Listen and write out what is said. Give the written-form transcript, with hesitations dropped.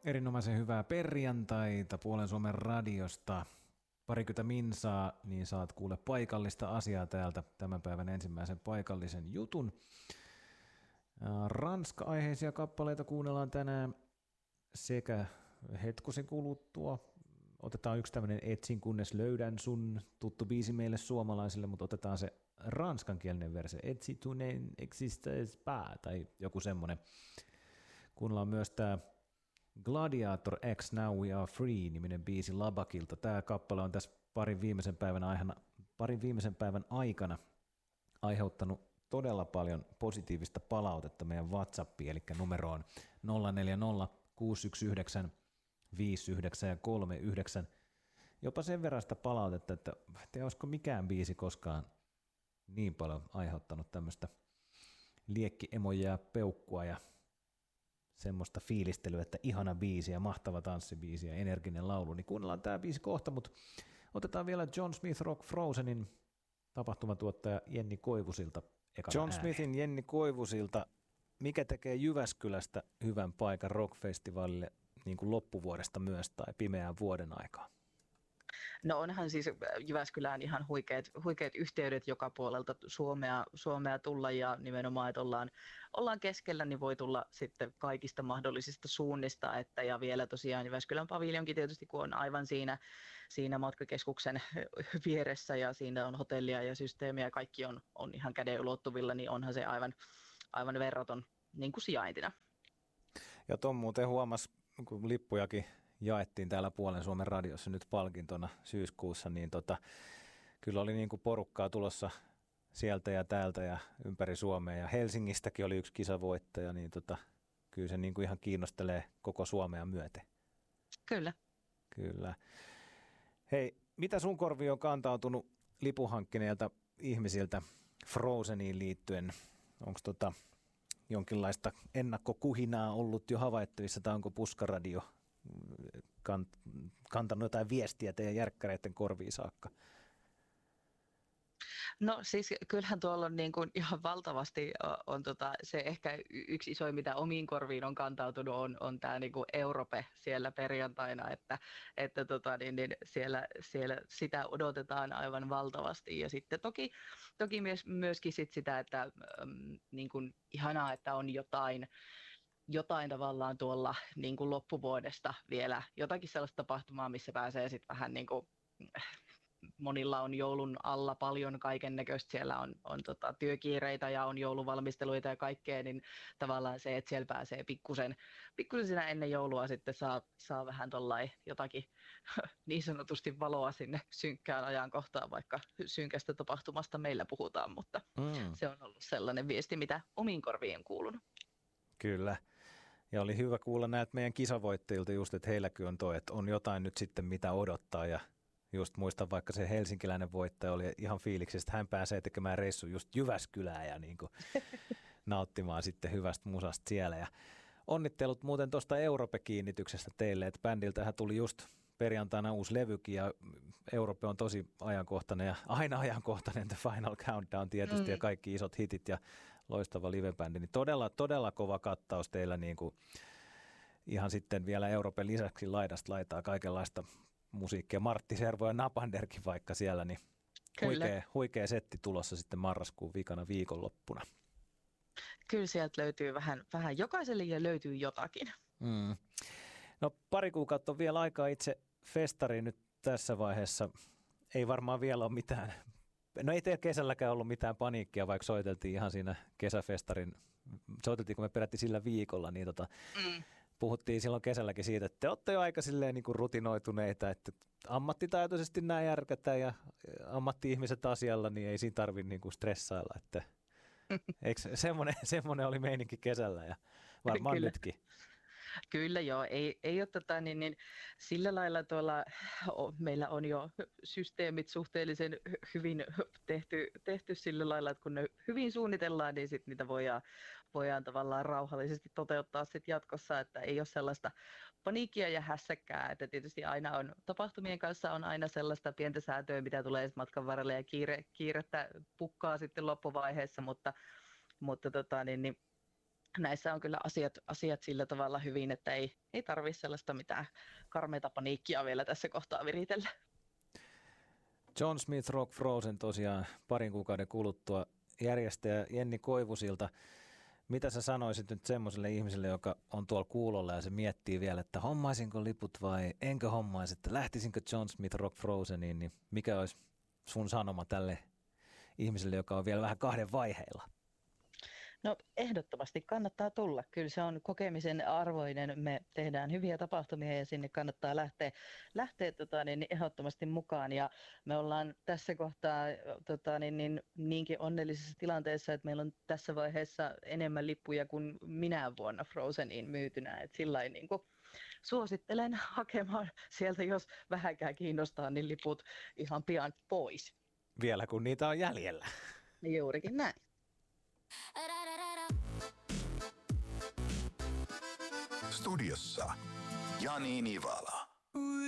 Erinomaisen hyvää perjantaita Puolen Suomen radiosta. Parikymmentä minsaa, niin saat kuule paikallista asiaa täältä tämän päivän ensimmäisen paikallisen jutun. Ranska-aiheisia kappaleita kuunnellaan tänään sekä hetkosen kuluttua. Otetaan yksi tämmöinen Etsin kunnes löydän sun, tuttu biisi meille suomalaisille, mutta otetaan se ranskankielinen versio. Etsi tunnen existes pas tai joku semmoinen. Kuunnellaan myös tämä Gladiator X Now We Are Free-niminen biisi Labakilta. Tämä kappale on tässä parin viimeisen päivän aikana aiheuttanut todella paljon positiivista palautetta meidän WhatsAppiin, eli numeroon 040 619 59 ja 39. Jopa sen verran sitä palautetta, että olisiko mikään biisi koskaan niin paljon aiheuttanut tämmöistä liekkiemojaa ja peukkua ja semmoista fiilistelyä, että ihana biisi ja mahtava tanssibiisi ja energinen laulu, niin kuunnellaan tämä biisi kohta, mutta otetaan vielä John Smith Rock Frozenin tapahtumatuottaja Jenni Koivusilta ekana John ääni. Smithin Jenni Koivusilta, mikä tekee Jyväskylästä hyvän paikan rockfestivaalille niin kuin loppuvuodesta myös tai pimeään vuoden aikaa? No onhan siis Jyväskylään ihan huikeat yhteydet joka puolelta Suomea tulla ja nimenomaan, että ollaan keskellä, niin voi tulla sitten kaikista mahdollisista suunnista. Ja vielä tosiaan Jyväskylän paviljonkin tietysti, kun on aivan siinä matkakeskuksen vieressä ja siinä on hotellia ja systeemiä ja kaikki on ihan käden ulottuvilla, niin onhan se aivan verraton niin kuin sijaintina. Ja Tom muuten huomasi, kun lippujakin jaettiin täällä Puolen Suomen radiossa nyt palkintona syyskuussa, niin kyllä oli niin kuin porukkaa tulossa sieltä ja täältä ja ympäri Suomea. Ja Helsingistäkin oli yksi kisavoittaja, niin kyllä se niin kuin ihan kiinnostelee koko Suomea myöten. Kyllä. Kyllä. Hei, mitä sun korviin on kantautunut lipuhankkineilta ihmisiltä Frozeniin liittyen? Onko jonkinlaista ennakkokuhinaa ollut jo havaittavissa, tai onko Puskaradio kantanut jotain viestiä teidän järkkäreiden korviin saakka? No siis kyllähän tuolla on niin kuin ihan valtavasti on se ehkä yksi iso, mitä omiin korviin on kantautunut, on tämä niin kuin Europe siellä perjantaina, että niin siellä sitä odotetaan aivan valtavasti. Ja sitten toki myöskin sitä, että niin kuin ihanaa, että on jotain tavallaan tuolla niin kuin loppuvuodesta vielä, jotakin sellaista tapahtumaa, missä pääsee sitten vähän niin kuin, monilla on joulun alla paljon kaiken näköistä, siellä on työkiireitä ja on jouluvalmisteluita ja kaikkea, niin tavallaan se, että siellä pääsee pikkusen siinä ennen joulua sitten saa vähän jotakin niin sanotusti valoa sinne synkkään ajankohtaan, vaikka synkästä tapahtumasta meillä puhutaan, mutta se on ollut sellainen viesti, mitä omiin korviin kuulunut. Kyllä. Ja oli hyvä kuulla näiltä meidän kisavoittajilta just, että heilläkin on että on jotain nyt sitten mitä odottaa. Ja just muistan vaikka se helsinkiläinen voittaja oli ihan fiiliksessä, että hän pääsee tekemään reissun just Jyväskylään ja niin kuin nauttimaan sitten hyvästä musasta siellä. Ja onnittelut muuten tuosta Europe-kiinnityksestä teille, että bändiltähän tuli just perjantaina uusi levykin ja Europe on tosi ajankohtainen ja aina ajankohtainen, The Final Countdown tietysti ja kaikki isot hitit ja loistava livebändi, niin todella kova kattaus teillä niin kuin ihan sitten vielä Europen lisäksi laidasta laitaa kaikenlaista musiikkia. Martti Servo ja Napanderkin vaikka siellä, niin huikea setti tulossa sitten marraskuun viikana viikonloppuna. Kyllä sieltä löytyy vähän jokaiselle ja löytyy jotakin. No pari kuukautta on vielä aikaa itse festariin nyt tässä vaiheessa. Ei varmaan vielä ole mitään. No ei teillä kesälläkään ollut mitään paniikkia, vaikka soiteltiin ihan siinä kesäfestarin, soiteltiin kun me perättiin sillä viikolla, niin puhuttiin silloin kesälläkin siitä, että te olette jo aika silleen niin kuin rutinoituneita, että ammattitaitoisesti nämä järkätään ja ammatti-ihmiset asialla, niin ei siinä tarvitse niin kuin stressailla, että eikö semmoinen oli meininki kesällä ja varmaan Kyllä. nytkin. Kyllä joo, ei ole niin sillä lailla meillä on jo systeemit suhteellisen hyvin tehty sillä lailla, että kun ne hyvin suunnitellaan, niin sitten niitä voidaan tavallaan rauhallisesti toteuttaa sitten jatkossa, että ei ole sellaista paniikkia ja hässäkkää, että tietysti aina on tapahtumien kanssa on aina sellaista pientä säätöä, mitä tulee matkan varrelle ja kiirettä pukkaa sitten loppuvaiheessa, mutta näissä on kyllä asiat sillä tavalla hyvin, että ei tarvitse sellaista mitään karmeita paniikkia vielä tässä kohtaa viritellä. John Smith Rock Frozen tosiaan parin kuukauden kuluttua. Järjestäjä Jenni Koivusilta, mitä sä sanoisit nyt semmoiselle ihmiselle, joka on tuolla kuulolla ja se miettii vielä, että hommaisinko liput vai enkö hommaisi, että lähtisinkö John Smith Rock Frozeniin, niin mikä olisi sun sanoma tälle ihmiselle, joka on vielä vähän kahden vaiheilla? No ehdottomasti kannattaa tulla. Kyllä se on kokemisen arvoinen. Me tehdään hyviä tapahtumia ja sinne kannattaa lähteä ehdottomasti mukaan. Ja me ollaan tässä kohtaa niinkin onnellisessa tilanteessa, että meillä on tässä vaiheessa enemmän lippuja kuin minä vuonna Frozeniin myytynä. Et sillain niin kuin suosittelen hakemaan sieltä, jos vähänkään kiinnostaa, niin liput ihan pian pois. Vielä kun niitä on jäljellä. Juurikin näin. Studiossa Jani Nivala.